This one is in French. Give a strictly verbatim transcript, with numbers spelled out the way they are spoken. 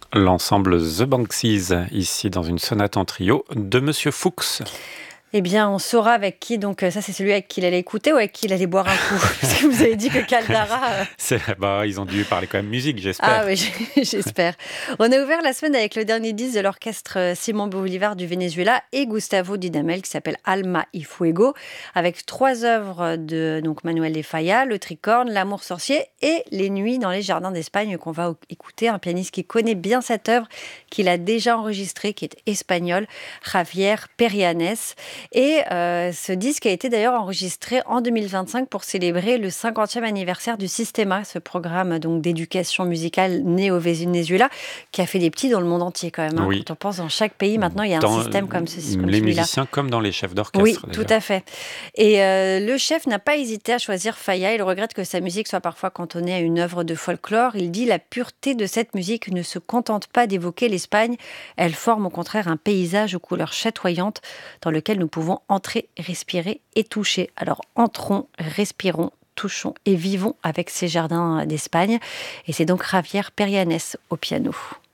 L'ensemble The Banksies, ici dans une sonate en trio de Monsieur Fuchs. Eh bien, on saura avec qui, donc ça c'est celui avec qui il allait écouter ou avec qui il allait boire un coup. Parce que vous avez dit que Caldara... Euh... C'est, bah, ils ont dû parler quand même musique, j'espère. Ah oui, j'espère. On a ouvert la semaine avec le dernier disque de l'orchestre Simon Bolivar du Venezuela et Gustavo Dudamel qui s'appelle Alma y Fuego, avec trois œuvres de donc, Manuel de Falla, Le Tricorne, L'amour sorcier et Les nuits dans les jardins d'Espagne qu'on va écouter. Un pianiste qui connaît bien cette œuvre, qu'il a déjà enregistrée, qui est espagnol, Javier Perianes. Et euh, ce disque a été d'ailleurs enregistré en deux mille vingt-cinq pour célébrer le cinquantième anniversaire du Sistema, ce programme donc, d'éducation musicale né au Venezuela, qui a fait des petits dans le monde entier quand même. Hein. Oui. Quand on pense dans chaque pays, maintenant il y a dans un système comme, ce, comme les celui-là. musiciens comme dans les chefs d'orchestre. Oui, d'ailleurs. tout à fait. Et euh, le chef n'a pas hésité à choisir Falla. Il regrette que sa musique soit parfois cantonnée à une œuvre de folklore. Il dit « La pureté de cette musique ne se contente pas d'évoquer l'Espagne. Elle forme au contraire un paysage aux couleurs chatoyantes dans lequel nous pouvons entrer, respirer et toucher. Alors entrons, respirons, touchons et vivons avec ces jardins d'Espagne. » Et c'est donc Javier Perianes au piano.